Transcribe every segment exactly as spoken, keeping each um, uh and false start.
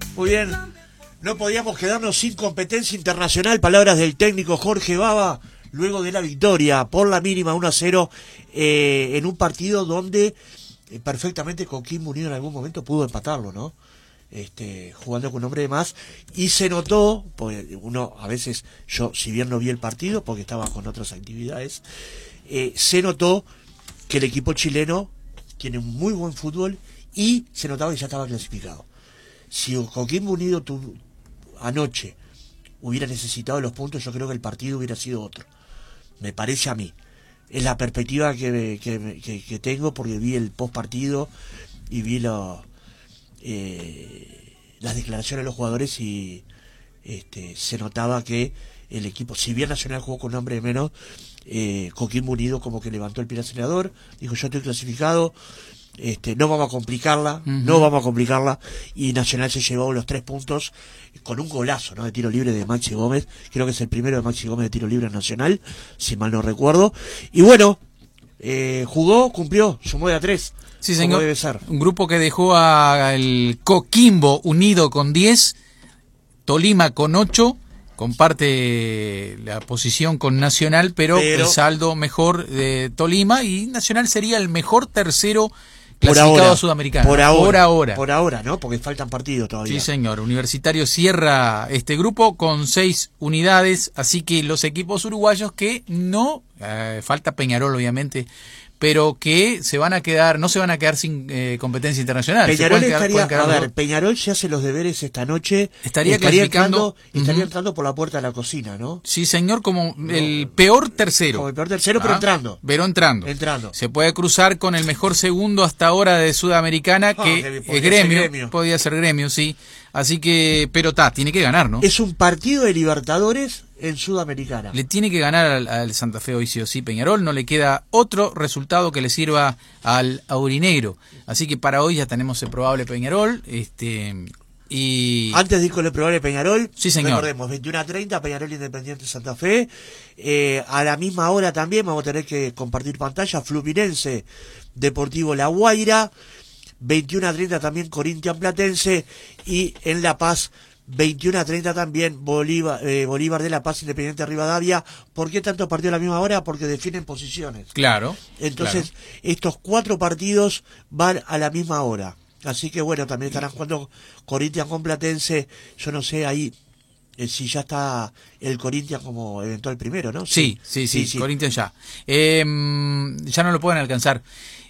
Muy bien. No podíamos quedarnos sin competencia internacional. Palabras del técnico Jorge Baba luego de la victoria por la mínima uno a cero eh, en un partido donde eh, perfectamente Coquimbo Unido en algún momento pudo empatarlo, ¿no? Este, jugando con un hombre de más, y se notó, porque uno a veces, yo si bien no vi el partido porque estaba con otras actividades, eh, se notó que el equipo chileno tiene un muy buen fútbol y se notaba que ya estaba clasificado. Si Coquimbo Unido tu, anoche hubiera necesitado los puntos, yo creo que el partido hubiera sido otro, me parece a mí. Es la perspectiva que, que, que, que tengo, porque vi el post partido y vi lo, eh, las declaraciones de los jugadores y este, se notaba que el equipo, si bien Nacional jugó con un hombre de menos, eh, Coquimbo Unido como que levantó el pie acelerador, dijo yo estoy clasificado, este, no vamos a complicarla, uh-huh. no vamos a complicarla, y Nacional se llevó los tres puntos con un golazo, ¿no?, de tiro libre de Maxi Gómez. Creo que es el primero de Maxi Gómez de tiro libre en Nacional, si mal no recuerdo, y bueno, eh, jugó, cumplió, sumó de a tres. Sí, señor. Debe ser. Un grupo que dejó al Coquimbo Unido con diez, Tolima con ocho, comparte la posición con Nacional, pero, pero el saldo mejor de Tolima, y Nacional sería el mejor tercero clasificado por ahora, sudamericano. Por ahora, por ahora. Por ahora, ¿no? Porque faltan partidos todavía. Sí, señor. Universitario cierra este grupo con seis unidades, así que los equipos uruguayos que no, eh, falta Peñarol obviamente, pero que se van a quedar, no se van a quedar sin eh, competencia internacional. Peñarol quedar, estaría, quedar a ver, dos. Peñarol se hace los deberes esta noche. Estaría, estaría clasificando, entrando, estaría uh-huh. entrando por la puerta de la cocina, ¿no? Sí, señor, como no, el peor tercero. Como el peor tercero, pero ¿Ah? entrando. Pero entrando. Entrando. Se puede cruzar con el mejor segundo hasta ahora de Sudamericana, oh, que, que es gremio, gremio. Podía ser gremio, sí. Así que, pero está, tiene que ganar, ¿no? Es un partido de Libertadores en Sudamericana. Le tiene que ganar al, al Santa Fe hoy sí o sí Peñarol, no le queda otro resultado que le sirva al aurinegro. Así que para hoy ya tenemos el probable Peñarol, este y antes de ir con el probable Peñarol, sí, señor. Recordemos, veintiuno a treinta, Peñarol Independiente Santa Fe. Eh, a la misma hora también vamos a tener que compartir pantalla, Fluminense Deportivo La Guaira. veintiuno a treinta también Corinthians Platense, y en La Paz veintiuno a treinta también Bolívar, eh, Bolívar de La Paz Independiente Rivadavia. ¿Por qué tantos partidos a la misma hora? Porque definen posiciones. Claro. Entonces, claro. estos cuatro partidos van a la misma hora. Así que bueno, también estarán jugando Corinthians con Platense. Yo no sé ahí eh, si ya está el Corinthians como eventual primero, ¿no? Sí, sí, sí, sí, sí, sí. Corinthians ya. Eh, ya no lo pueden alcanzar.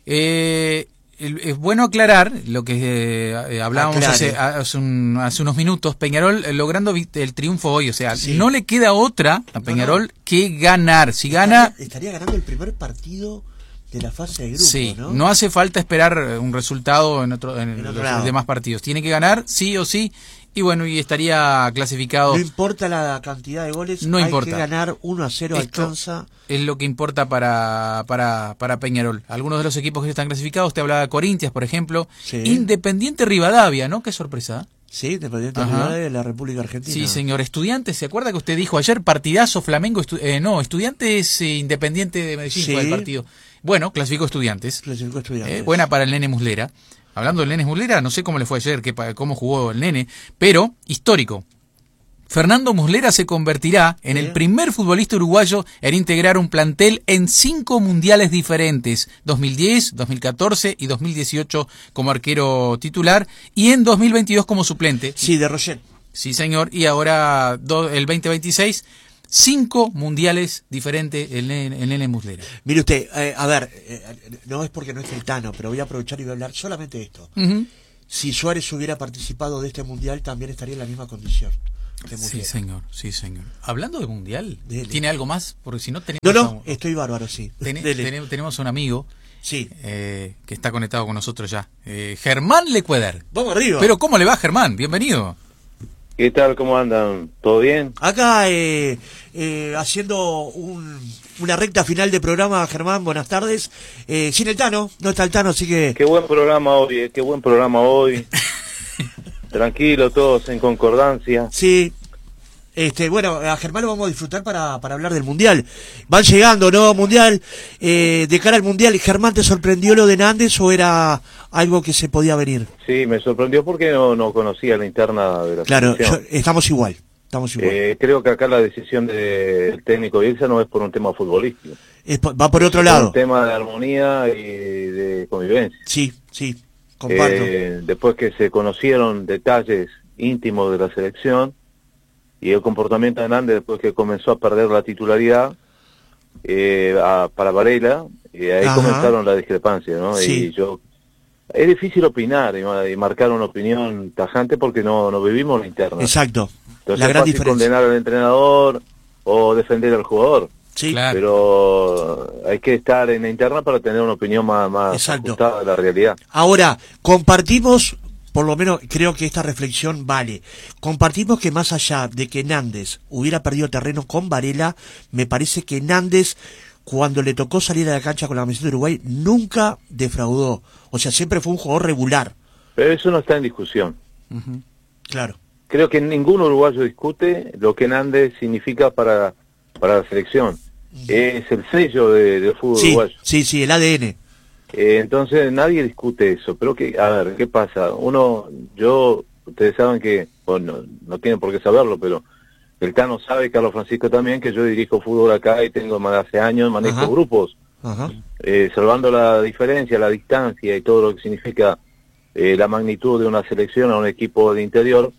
Eh... Es bueno aclarar lo que eh, hablábamos hace, hace, un, hace unos minutos. Peñarol eh, logrando el triunfo hoy, o sea, sí. no le queda otra a Peñarol no, no. que ganar. Si estaría, gana, estaría ganando el primer partido de la fase de grupo, sí, ¿no? No hace falta esperar un resultado en otro en, en otro los lado. demás partidos. Tiene que ganar sí o sí. Y bueno, y estaría clasificado. No importa la cantidad de goles, no hay importa. que ganar uno a cero, Esto alcanza. Es lo que importa para, para, para Peñarol. Algunos de los equipos que ya están clasificados, te hablaba de Corinthians, por ejemplo. Sí. Independiente Rivadavia, ¿no? Qué sorpresa. Sí, Independiente Rivadavia de la República Argentina. Sí, señor. Estudiantes, ¿se acuerda que usted dijo ayer partidazo Flamengo? Estu eh, no, Estudiantes eh, Independiente de Medellín sí. fue el partido. Bueno, clasificó Estudiantes. Clasificó Estudiantes. Eh, buena para el Nene Muslera. Hablando del Nene Muslera, no sé cómo le fue ayer, qué, cómo jugó el Nene, pero histórico. Fernando Muslera se convertirá en el primer futbolista uruguayo en integrar un plantel en cinco mundiales diferentes, dos mil diez, dos mil catorce y dos mil dieciocho como arquero titular, y en dos mil veintidós como suplente. Sí, de Roger. Sí, señor, y ahora do, el veinte veintiséis, cinco mundiales diferentes el Nene Muslera. Mire usted, eh, a ver, eh, no es porque no esté el Tano, pero voy a aprovechar y voy a hablar solamente de esto. Uh-huh. Si Suárez hubiera participado de este mundial, también estaría en la misma condición. Sí, señor, sí, señor. Hablando de mundial, Dele. ¿tiene algo más? Porque si no tenemos... No, no, a... estoy bárbaro, sí. Ten, ten, tenemos un amigo sí. eh, que está conectado con nosotros ya. Eh, Germán Lecueder. Vamos arriba. Pero ¿cómo le va, Germán? Bienvenido. ¿Qué tal? ¿Cómo andan? ¿Todo bien? Acá eh, eh, haciendo un, una recta final de programa, Germán, buenas tardes. Eh, sin el Tano, no está el Tano, así que... Qué buen programa hoy, eh, qué buen programa hoy. Tranquilo, todos en concordancia. Sí. Este, bueno, a Germán lo vamos a disfrutar para, para hablar del Mundial. Van llegando, ¿no? Mundial. Eh, de cara al Mundial, ¿Germán te sorprendió lo de Nández o era algo que se podía venir? Sí, me sorprendió porque no, no conocía la interna de la Claro, selección. yo, estamos igual. Estamos igual. Eh, creo que acá la decisión del técnico Bielsa no es por un tema futbolístico. Es po- va por otro Es lado. un tema de armonía y de convivencia. Sí, sí, comparto. Eh, después que se conocieron detalles íntimos de la selección y el comportamiento de Nández después que comenzó a perder la titularidad eh, a, para Varela, y ahí Ajá. comenzaron las discrepancias, ¿no? Sí. Y yo es difícil opinar y, y marcar una opinión tajante porque no, no vivimos la interna. Exacto. Entonces la es gran fácil diferencia. condenar al entrenador o defender al jugador. Sí, Claro. Pero hay que estar en la interna para tener una opinión más, más Exacto. ajustada a la realidad. Ahora, compartimos, por lo menos creo que esta reflexión vale, compartimos que más allá de que Nández hubiera perdido terreno con Varela, me parece que Nández, cuando le tocó salir a la cancha con la camiseta de Uruguay, nunca defraudó. O sea, siempre fue un jugador regular. Pero eso no está en discusión. Ujú. Claro. Creo que ningún uruguayo discute lo que Nández significa para, para la selección. Es el sello de- del fútbol Sí, uruguayo. sí, sí, el A D N. Eh, entonces nadie discute eso. Pero que, a ver, ¿qué pasa? Uno, yo, ustedes saben que, bueno, no tienen por qué saberlo, pero el Tano sabe, Carlos Francisco también, que yo dirijo fútbol acá y tengo más de hace años, manejo Ajá. grupos. Ajá. Eh, salvando la diferencia, la distancia y todo lo que significa eh, la magnitud de una selección a un equipo de interior,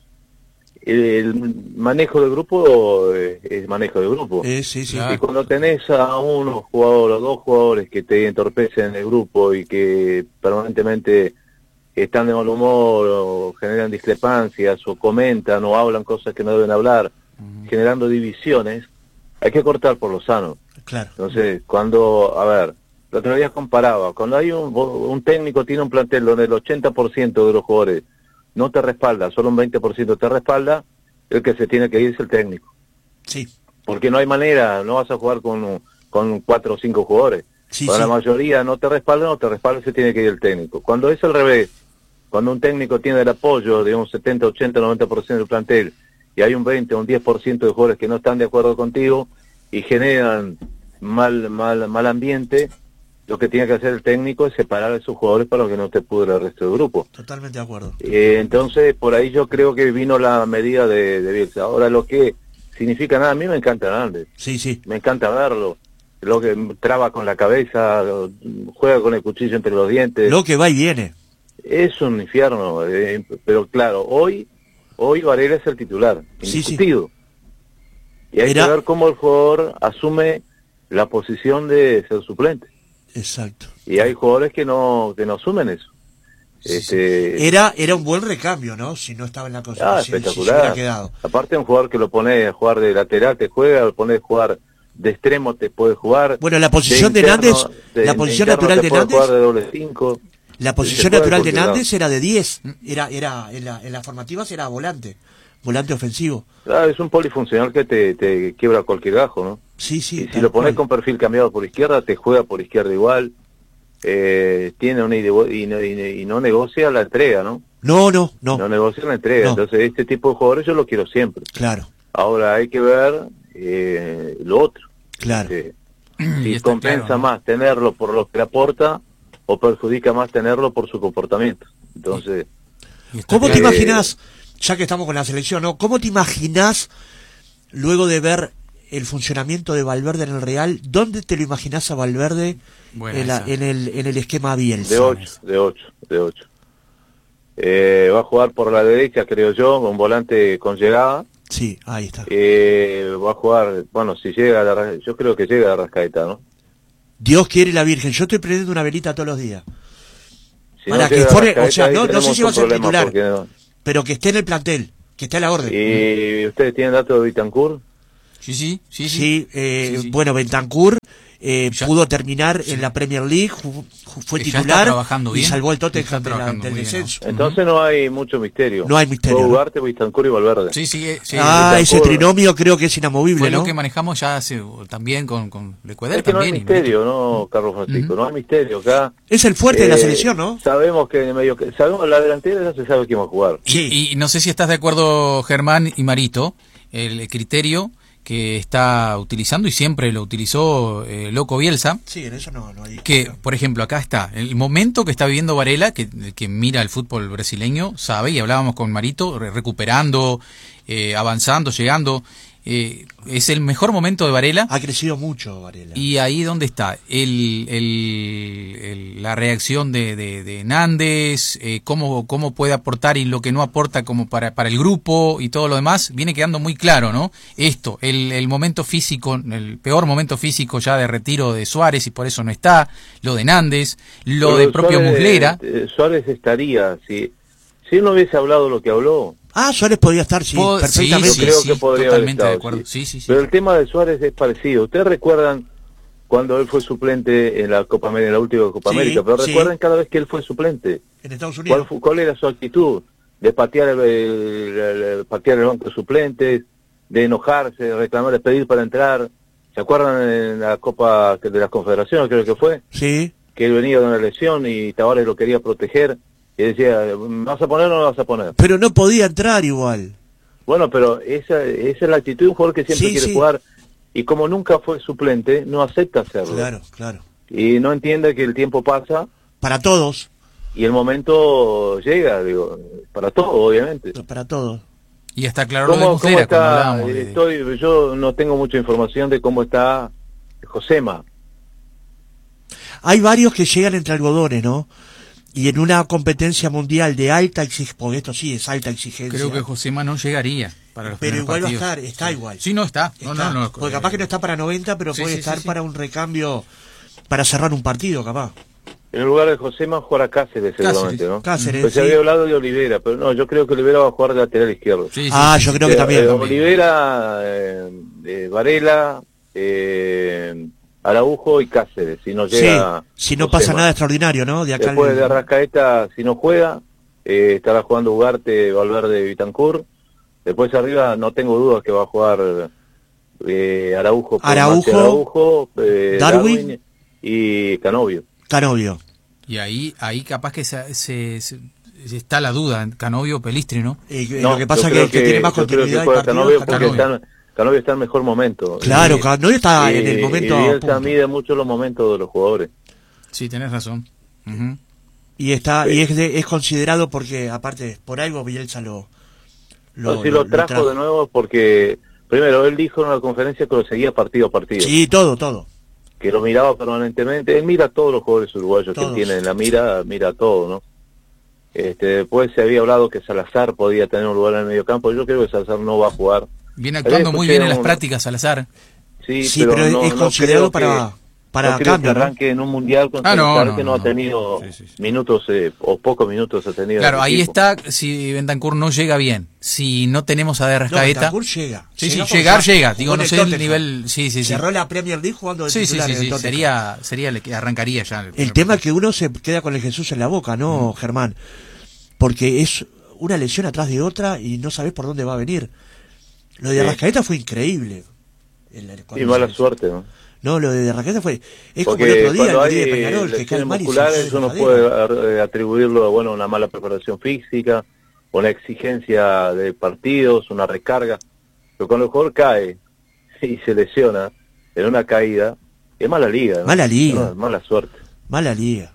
el manejo de grupo eh, es manejo de grupo. Eh, sí, sí. Claro. Y cuando tenés a uno jugador o dos jugadores que te entorpecen el grupo y que permanentemente están de mal humor o generan discrepancias o comentan o hablan cosas que no deben hablar, generando divisiones, hay que cortar por lo sano. Claro. Entonces, cuando, a ver, el otro día comparaba, cuando hay un, un técnico tiene un plantel donde el ochenta por ciento de los jugadores no te respalda, solo un veinte por ciento te respalda, el que se tiene que ir es el técnico. Sí, Porque no hay manera, no vas a jugar con, con cuatro o cinco jugadores. sí, Cuando sí. la mayoría no te respalda, no te respalda, se tiene que ir el técnico. Cuando es al revés, cuando un técnico tiene el apoyo de un setenta, ochenta, noventa por ciento del plantel y hay un veinte o un diez por ciento de jugadores que no están de acuerdo contigo y generan mal, mal, mal ambiente, lo que tiene que hacer el técnico es separar a esos jugadores para que no te pudra el resto del grupo. Totalmente de acuerdo. Eh, entonces, por ahí yo creo que vino la medida de, de Bielsa. Ahora, lo que significa nada, a mí me encanta Hernández, Sí, sí. me encanta verlo, lo que traba con la cabeza, lo- juega con el cuchillo entre los dientes, Lo que va y viene. es un infierno, eh, pero claro, hoy hoy Varela es el titular, Sí, sí. indiscutido. Y hay Era- que ver cómo el jugador asume la posición de ser suplente. Exacto. Y hay jugadores que no que no asumen eso. Este, Era, era un buen recambio, ¿no? Si no estaba en la Ah, concentración, si se hubiera espectacular. quedado. Aparte un jugador que lo pone a jugar de lateral, te juega, lo pone a jugar de extremo, te puede jugar. Bueno, la posición de, interno, Nández, de- la de posición interno natural te de puede Nández, jugar de doble cinco. la posición se juega natural de por cualquier Nández era de diez, era, era, en, la, en las formativas era volante, volante ofensivo. Ah, es un polifuncional que te, te quiebra cualquier gajo, ¿no? Sí, sí. y si tal lo pones cual. con perfil cambiado por izquierda, te juega por izquierda igual. Eh, tiene una ide- y, no- y, no- y no negocia la entrega, ¿no? No, no, no, No negocia la entrega. No. Entonces este tipo de jugadores yo lo quiero siempre. claro, Ahora hay que ver eh, lo otro. claro. Eh, Y si está compensa claro, ¿no? más tenerlo por lo que le aporta o perjudica más tenerlo por su comportamiento. Entonces, Y está ¿Cómo te claro. imaginas, ya que estamos con la selección, ¿no? ¿Cómo te imaginas, luego de ver el funcionamiento de Valverde en el Real, dónde te lo imaginas a Valverde Buena en, la- esa. en el, en el esquema Bielsa? de ocho, de ocho, de ocho. Eh, va a jugar por la derecha, creo yo, un volante con llegada. Sí, ahí está. Eh, va a jugar, bueno, si llega, la Arra- yo creo que llega a Rascaeta, ¿no? Dios quiere la Virgen. Yo estoy prendiendo una velita todos los días. Si Para que llega fuere- Arrascaeta, o sea, ahí no- no sé tenemos si va a un ser problema, titular. porque no- Pero que esté en el plantel, que esté a la orden. ¿Y ustedes tienen datos de Bitancur? Sí, sí, sí, sí. Sí, eh, Sí, sí. bueno, Bentancur eh, Ya- pudo terminar en la Premier League, ju- ju- fue Ya está titular trabajando y bien. salvó el Está Tottenham de la- trabajando del muy bien, ¿no? descenso. Entonces no hay mucho misterio. No hay misterio, Puede ¿no? Ugarte, Bitancur y Valverde. Sí, sí, eh, sí. Ah, Bentancur- ese trinomio creo que es inamovible, Fue ¿no? lo que manejamos ya hace, también con, con Lecueder Es que no hay también. y misterio, ¿no, Carlos Francisco? No hay misterio acá. Es el fuerte de la Eh, selección, ¿no? Sabemos que en el medio, sabemos la delantera ya se sabe quién va a jugar. Y, Sí. y no sé si estás de acuerdo, Germán y Marito, el criterio que está utilizando y siempre lo utilizó eh, Loco Bielsa. Sí, en eso no, no hay. Que, por ejemplo, acá está, el momento que está viviendo Varela, que, que mira el fútbol brasileño, sabe, y hablábamos con Marito, re recuperando, eh, avanzando, llegando, eh, es el mejor momento de Varela. Ha crecido mucho Varela. Y ahí donde está el, el, el, la reacción de, de, de Nández, eh, cómo, cómo puede aportar y lo que no aporta como para, para el grupo y todo lo demás, viene quedando muy claro, ¿no? Esto, el, el momento físico, el peor momento físico ya de retiro de Suárez y por eso no está, lo de Nández, lo Pero de propio Suárez, Muslera. eh, Suárez estaría, si, si él no hubiese hablado lo que habló. Ah, Suárez podía estar, sí, Pod- perfectamente. Yo sí, creo sí, que podría totalmente haber de estado, acuerdo. sí. Sí, sí, sí. Pero el tema de Suárez es parecido. ¿Ustedes recuerdan cuando él fue suplente en la Copa América, en la última Copa Sí, América? Pero sí. recuerden cada vez que él fue suplente. En Estados ¿Cuál, Unidos. fu- cuál era su actitud? De patear el, el- el- el- patear el banco de suplentes, de enojarse, de reclamar, de pedir para entrar. ¿Se acuerdan en la Copa de las Confederaciones, creo que fue? Sí. Que él venía de una lesión y Tavares lo quería proteger. Y decía, ¿me vas a poner o no me vas a poner? Pero no podía entrar igual. Bueno, pero esa, esa es la actitud de un jugador que siempre Sí, quiere sí. jugar. Y como nunca fue suplente, no acepta hacerlo. Claro, claro. Y no entiende que el tiempo pasa Para todos. y el momento llega, digo, para todo, obviamente. Para todos. Y está claro lo de ¿Cómo, cómo Muslera, como está? hablábamos. de- Estoy, yo no tengo mucha información de cómo está Josema. Hay varios que llegan entre algodones, ¿no? Y en una competencia mundial de alta exigencia, porque esto sí es alta exigencia. Creo que Josema no llegaría para los Pero primeros igual partidos. va a estar, está Sí. igual. Sí, no está. No, Está. no, no. Porque capaz que no está para noventa, pero Sí, puede sí, estar sí, sí. para un recambio, para cerrar un partido, capaz. En el lugar de Josema jugará Cáceres seguramente, ¿no? Cáceres, Pues se sí. había hablado de Olivera, pero no, yo creo que Olivera va a jugar de lateral izquierdo. Sí, sí, Ah, sí, yo sí. creo que Eh, también. eh, también. Olivera, eh, eh, Varela, eh, Araujo y Cáceres, si no Sí, llega... si no Josema. pasa nada extraordinario, ¿no? De acá Después al- de Arrascaeta, si no juega, eh, estará jugando Ugarte, Valverde, Bitancur. Después arriba no tengo dudas que va a jugar eh, Araujo, por Araujo, Mate Araujo eh, Darwin. Darwin y Canovio. Canovio. Y ahí, ahí capaz que se, se- se- está la duda, Canovio o Pelistri, ¿no? Eh, No, lo que pasa yo es que creo el que tiene más yo creo que continuidad y juega partidos, Canovio porque Canovio. está, Canovio está en mejor momento. Claro, Y- Canovio está y- en el momento Y a Bielsa punto. mide mucho los momentos de los jugadores. Sí, tenés razón. Ujú. Y está Sí. y es, de- es considerado porque, aparte, por algo Bielsa lo... No, sí lo trajo de nuevo porque, primero, él dijo en una conferencia que lo seguía partido a partido. Sí, todo, todo. Que lo miraba permanentemente. Él mira a todos los jugadores uruguayos Todos. que tiene en la mira, mira todo, ¿no? Este, después se había hablado que Salazar podía tener un lugar en el medio campo. Yo creo que Salazar no va a jugar. Viene actuando Ayer muy escuché bien en las un- prácticas, Salazar. Sí, Sí, pero, no, es no considerado creo que- para, para no creo cambio, que ¿no? arranque en un mundial con Ah, no, Salazar no, que no, no, ha no. tenido Sí, sí, sí. minutos eh, o pocos minutos ha tenido. Claro, en el ahí equipo. está si Bentancur no llega bien. Si no tenemos a De No, Arrascaeta. Bentancur llega. sí, sí, porque llegar ya llega. jugó Digo, en no el sé el Tottenham. nivel. Sí, sí, sí. Cerró la Premier League jugando de Sí, sí, titular sí, en el sí. Tottenham. Sería, sería el que arrancaría ya. El, El tema es que uno se queda con el Jesús en la boca, ¿no, Germán? Porque es una lesión atrás de otra y no sabes por dónde va a venir. Lo de Sí. Arrascaeta fue increíble. El- Y cuando mala se- suerte, ¿no? No, lo de Arrascaeta fue... Es como Porque el otro día, cuando el día de hay Peñarol, que cae lesiones mal y se musculares fue de uno majadera. puede eh, atribuirlo a bueno, una mala preparación física, una exigencia de partidos, una recarga. Pero cuando el jugador cae y se lesiona en una caída, es mala liga, ¿no? Mala liga. No, es mala suerte. Mala liga.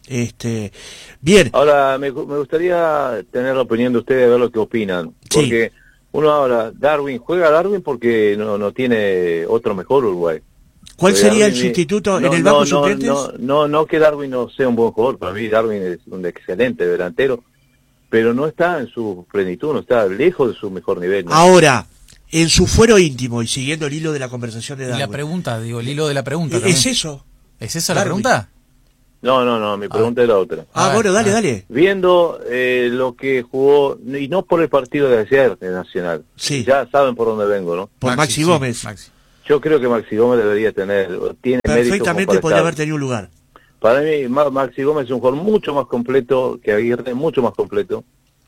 Este, bien, Ahora, me, gu- me gustaría tener la opinión de ustedes, ver lo que opinan. Sí. Porque uno habla, Darwin, juega Darwin porque no, no tiene otro mejor Uruguay. ¿cuál Porque sería el Darwin- sustituto no, en el no, banco no, suplentes? No, no, no que Darwin no sea un buen jugador, para mí Darwin es un excelente delantero, pero no está en su plenitud, no está lejos de su mejor nivel, ¿no? Ahora, en su fuero íntimo y siguiendo el hilo de la conversación de Y la Darwin, pregunta, digo, el hilo de la pregunta. ¿es también. eso? ¿Es esa la Darwin. pregunta? No, no, no, mi pregunta es la otra. Ah, Ah, bueno, dale, ah. dale. Viendo eh, lo que jugó, y no por el partido de ayer de Nacional, Sí. ya saben por dónde vengo, ¿no? Por Maxi, sí, Gómez. Maxi. Yo creo que Maxi Gómez debería tener, tiene mérito Perfectamente como para podría estar. haber tenido un lugar. Para mí, Ma- Maxi Gómez es un jugador mucho más completo que Aguirre, mucho más completo.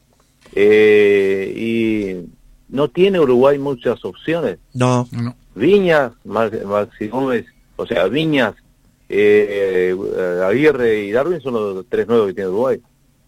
Eh, y no tiene Uruguay muchas opciones. No, No, no. Viñas, Ma- Maxi Gómez, o sea, Viñas, eh, eh, Aguirre y Darwin son los tres nuevos que tiene Uruguay.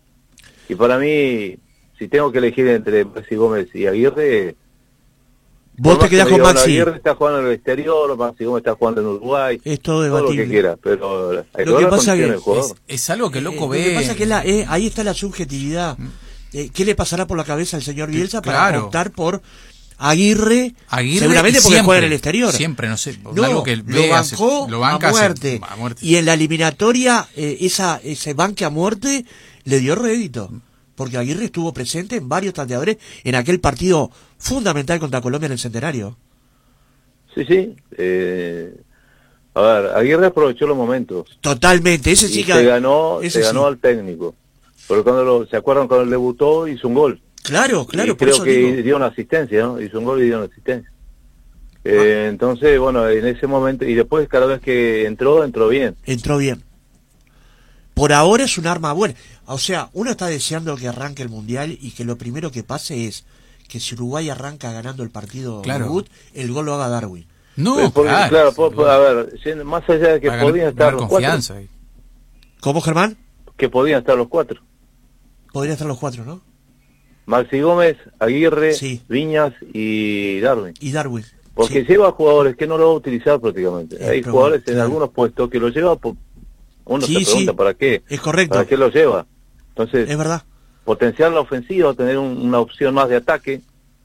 Y para mí, si tengo que elegir entre Maxi Gómez y Aguirre, Vos te quedás con Maxi. Aguirre está jugando en el exterior, Maxi Gómez está jugando en Uruguay. Es todo Todo debatible. lo que quiera, pero hay Lo que pasa que es, es algo que loco eh, ve. Lo que pasa es que la, eh, ahí está la subjetividad. Eh, ¿Qué le pasará por la cabeza al señor Bielsa para Claro. optar por Aguirre? Aguirre seguramente porque siempre, juega en el exterior. Siempre, no sé. No, algo que lo ve hace- bancó lo banca a, hace- muerte. a muerte. Y en la eliminatoria, eh, esa ese banque a muerte le dio rédito. Porque Aguirre estuvo presente en varios tanteadores en aquel partido fundamental contra Colombia en el Centenario. Sí, sí. Eh, a ver, Aguirre aprovechó los momentos. Totalmente, ese sí y que... se ganó, ese se ganó sí. al técnico. Porque cuando lo, se acuerdan cuando él debutó, hizo un gol. Claro, claro, Y por creo eso que digo. dio una asistencia, ¿no? Hizo un gol y dio una asistencia. Eh, entonces, bueno, en ese momento, y después cada vez que entró, entró bien. Entró bien. Por ahora es un arma buena. O sea, uno está deseando que arranque el Mundial y que lo primero que pase es que si Uruguay arranca ganando el partido Claro. debut, el gol lo haga Darwin. No, Eh, porque, claro, claro, sin po- duda. a ver, siendo- más allá de que Para ganar- podían estar ganar los confianza. cuatro, ¿Cómo, Germán? que podían estar los cuatro. Podrían estar los cuatro, ¿no? Maxi Gómez, Aguirre, Sí. Viñas y Darwin. Y Darwin. Porque Sí. lleva jugadores que no lo va a utilizar prácticamente. Eh, Hay pero jugadores bueno, en claro. algunos puestos que lo lleva por... Uno Sí, se pregunta, sí. ¿para qué? Es correcto. ¿Para qué lo lleva? Entonces, Es verdad. potenciar la ofensiva, tener un- una opción más de ataque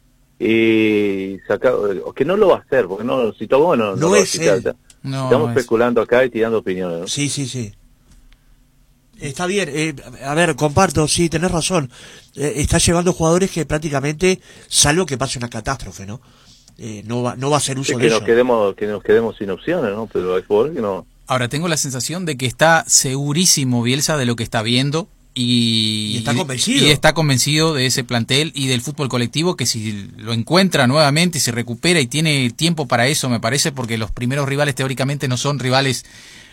y sacar... Que no lo va a hacer, porque no, si todo bueno, no, No lo va a es quitar. él. No, Estamos no es- especulando acá y tirando opiniones, ¿no? Sí, sí, sí. Está bien. eh, a ver, comparto, sí, tenés razón. Eh, está llevando jugadores que prácticamente, salvo que pase una catástrofe, ¿no? Eh, no va no va a hacer uso Sí, de que ello. nos quedemos que nos quedemos sin opciones, ¿no? Pero hay jugadores que no... Ahora tengo la sensación de que está segurísimo Bielsa de lo que está viendo y, Y está convencido. y está convencido de ese plantel y del fútbol colectivo, que si lo encuentra nuevamente y se recupera y tiene tiempo para eso, me parece, porque los primeros rivales teóricamente no son rivales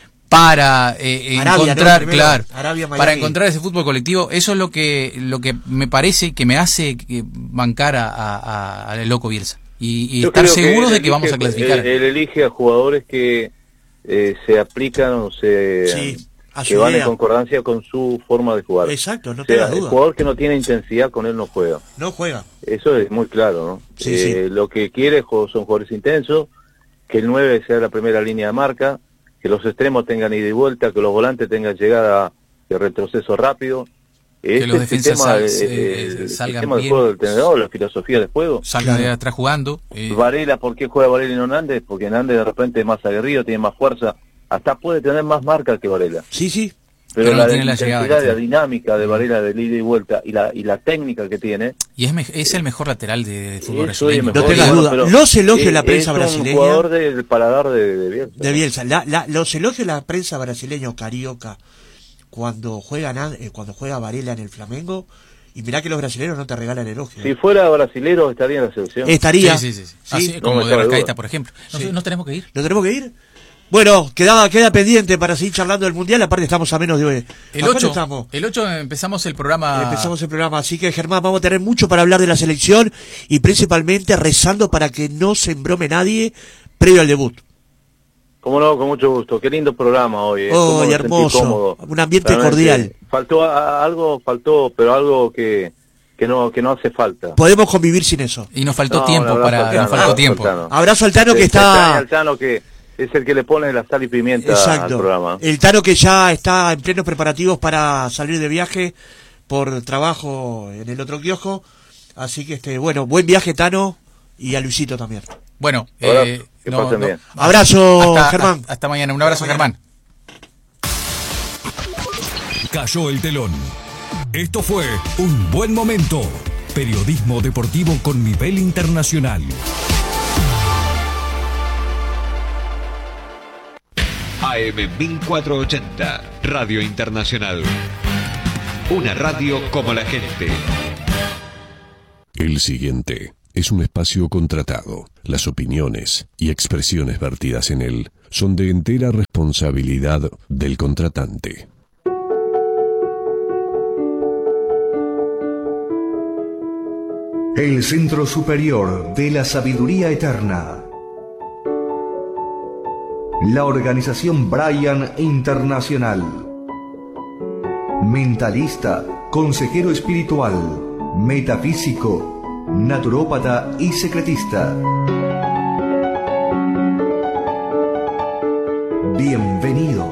para eh, Arabia, encontrar, ¿no? Primero, claro, Arabia, Miami. para encontrar ese fútbol colectivo. Eso es lo que lo que me parece que me hace que bancar a, a, a- al loco Bielsa y, y Yo estar creo que seguros él de que vamos a elige- clasificar. Él, él elige a jugadores que eh, se aplican o se Sí, a su que van idea. en concordancia con su forma de jugar. Exacto, no O sea, tengas el duda. jugador que no tiene intensidad con él no juega. No juega. Eso es muy claro, ¿no? Sí, Eh, sí. Lo que quiere son jugadores intensos, que el nueve sea la primera línea de marca, que los extremos tengan ida y vuelta, que los volantes tengan llegada de retroceso rápido. Ese los es el defensas sistema, sal- eh, eh, el salgan sistema de bien. juego del tenedor, la filosofía de juego. Salga de Claro. atrás jugando. eh, Varela, ¿por qué juega Varela y no Nández? Porque Nández de repente es más aguerrido, tiene más fuerza, hasta puede tener más marca que Varela. Sí, sí. Pero, Pero no la, tiene la intensidad, llegada que la tiene. dinámica de Varela de ida y vuelta y la, y la técnica que tiene, y es, me- es el mejor lateral de fútbol eso es brasileño. No mejor. tengas Y bueno, duda. pero Los elogios de la es- prensa es brasileña. un jugador del paladar de, de Bielsa. De Bielsa. La, la, los elogios de la prensa brasileña o carioca cuando juega, Nan- eh, cuando juega Varela en el Flamengo, y mirá que los brasileños no te regalan elogios. Si fuera brasilero estaría en la selección. Estaría. Sí, sí, sí. sí. ¿Sí? Así No como me de cabe Arcaita, duda. por ejemplo. ¿No, Sí. ¿No tenemos que ir? ¿No tenemos que ir? Bueno, queda, queda pendiente para seguir charlando del Mundial, aparte estamos a menos de... El ¿a cuánto ocho, estamos? el ocho empezamos el programa. Empezamos el programa, así que Germán, vamos a tener mucho para hablar de la selección y principalmente rezando para que no se embrome nadie previo al debut. Como no, con mucho gusto. Qué lindo programa hoy. eh. Oh, Cómo me y sentí hermoso. cómodo. Un ambiente Realmente, cordial. Faltó a- a- algo, faltó, pero algo que, que no que no hace falta. Podemos convivir sin eso. Y nos faltó No, tiempo un abrazo para. al Tano, Nos faltó un abrazo tiempo. al Tano. Abrazo al Tano que Se extraña está... al Tano, que es el que le pone la sal y pimienta al Exacto. programa. El Tano que ya está en plenos preparativos para salir de viaje por trabajo en el otro kiosco. Así que, este bueno, buen viaje, Tano, y a Luisito también. Bueno, Abrazo, eh, que no- pasen no- bien. Abrazo, hasta, Germán. Hasta, hasta mañana. Un abrazo, Hasta mañana. Germán. Cayó el telón. Esto fue Un Buen Momento. Periodismo deportivo con nivel internacional. A M mil cuatrocientos ochenta, Radio Internacional. Una radio como la gente. El siguiente es un espacio contratado. Las opiniones y expresiones vertidas en él son de entera responsabilidad del contratante. El Centro Superior de la Sabiduría Eterna. La organización Brian Internacional. Mentalista, consejero espiritual, metafísico, naturópata y secretista. Bienvenidos.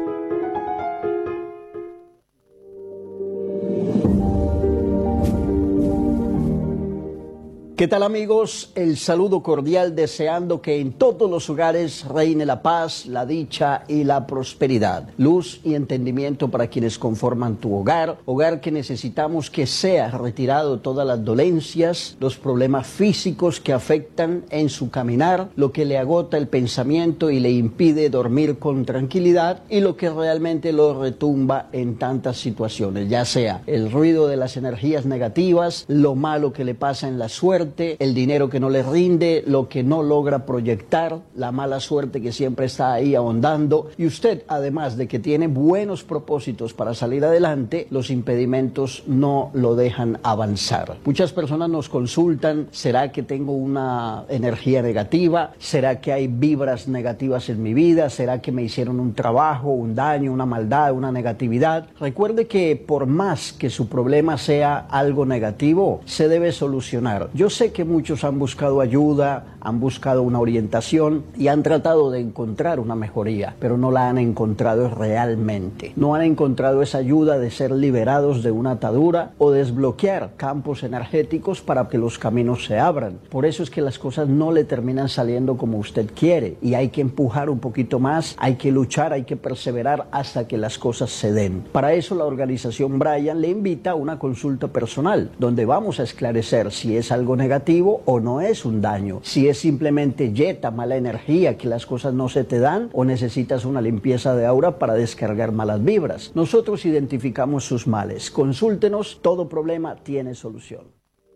¿Qué tal, amigos? El saludo cordial, deseando que en todos los hogares reine la paz, la dicha y la prosperidad. Luz y entendimiento para quienes conforman tu hogar, hogar que necesitamos que sea retirado todas las dolencias, los problemas físicos que afectan en su caminar, lo que le agota el pensamiento y le impide dormir con tranquilidad, y lo que realmente lo retumba en tantas situaciones, ya sea el ruido de las energías negativas, lo malo que le pasa en la suerte, el dinero que no le rinde, lo que no logra proyectar, la mala suerte que siempre está ahí ahondando, y usted, además de que tiene buenos propósitos para salir adelante, los impedimentos no lo dejan avanzar. Muchas personas nos consultan: ¿será que tengo una energía negativa? ¿Será que hay vibras negativas en mi vida? ¿Será que me hicieron un trabajo, un daño, una maldad, una negatividad? Recuerde que por más que su problema sea algo negativo, se debe solucionar. Yo sé que muchos han buscado ayuda, han buscado una orientación y han tratado de encontrar una mejoría, pero no la han encontrado realmente. No han encontrado esa ayuda de ser liberados de una atadura o desbloquear campos energéticos para que los caminos se abran. Por eso es que las cosas no le terminan saliendo como usted quiere, y hay que empujar un poquito más, hay que luchar, hay que perseverar hasta que las cosas se den. Para eso la organización Brian le invita a una consulta personal, donde vamos a esclarecer si es algo negativo negativo o no es un daño, si es simplemente yeta, mala energía, que las cosas no se te dan, o necesitas una limpieza de aura para descargar malas vibras. Nosotros identificamos sus males. Consúltenos, todo problema tiene solución.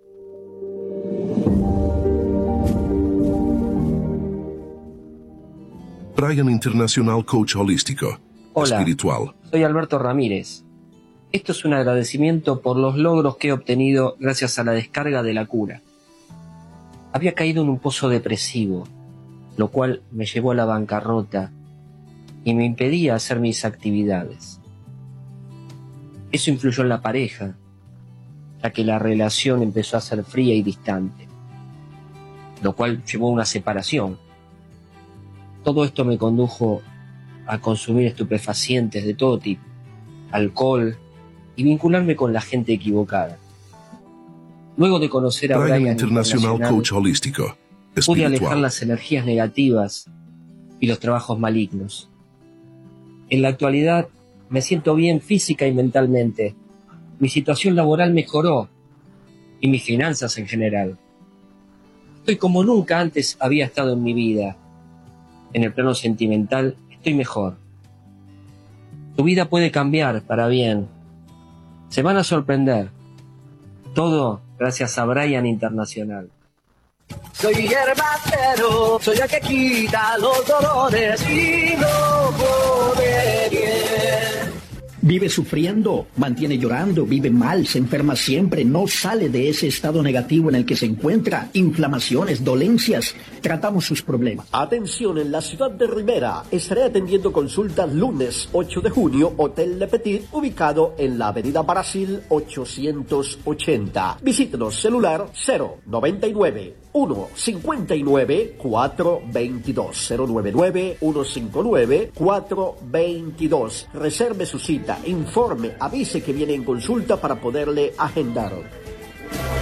Brian Internacional, coach holístico. Hola, espiritual. Soy Alberto Ramírez. Esto es un agradecimiento por los logros que he obtenido gracias a la descarga de la cura. Había caído en un pozo depresivo, lo cual me llevó a la bancarrota y me impedía hacer mis actividades. Eso influyó en la pareja, ya que la relación empezó a ser fría y distante, lo cual llevó a una separación. Todo esto me condujo a consumir estupefacientes de todo tipo, alcohol, y vincularme con la gente equivocada. Luego de conocer a Brian Brian Internacional, coach holístico. pude alejar Espiritual. las energías negativas y los trabajos malignos. En la actualidad me siento bien física y mentalmente. Mi situación laboral mejoró y mis finanzas en general. Estoy como nunca antes había estado en mi vida. En el plano sentimental estoy mejor. Tu vida puede cambiar para bien. Se van a sorprender. Todo gracias a Brian Internacional. Soy hierbacero, soy el que quita los dolores y no pone bien. Vive sufriendo, mantiene llorando, vive mal, se enferma siempre, no sale de ese estado negativo en el que se encuentra, inflamaciones, dolencias. Tratamos sus problemas. Atención, en la ciudad de Rivera estaré atendiendo consultas lunes ocho de junio, Hotel Le Petit, ubicado en la avenida Brasil ochocientos ochenta. Visítenos, celular cero noventa y nueve, uno cincuenta y nueve, cuatro veintidós, cero noventa y nueve, uno cincuenta y nueve, cuatro veintidós. Reserve su cita, informe, avise que viene en consulta para poderle agendar.